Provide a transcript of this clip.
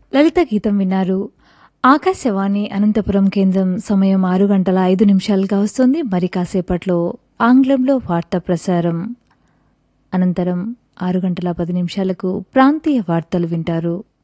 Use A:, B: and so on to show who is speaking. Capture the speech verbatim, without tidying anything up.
A: లలిత గీతం విన్నారు. ఆకాశవాణి అనంతపురం కేంద్రం సమయం ఆరు గంటల ఐదు నిమిషాలుగా వస్తుంది. మరి కాసేపట్లో ఆంగ్లంలో వార్తా ప్రసారం. అనంతరం ఆరు గంటల పది నిమిషాలకు ప్రాంతీయ వార్తలు వింటారు.